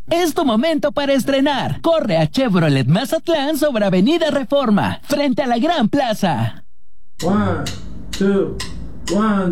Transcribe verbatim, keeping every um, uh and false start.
Es tu momento para estrenar. Corre a Chevrolet Mazatlán sobre Avenida Reforma, frente a la Gran Plaza. One, two, one.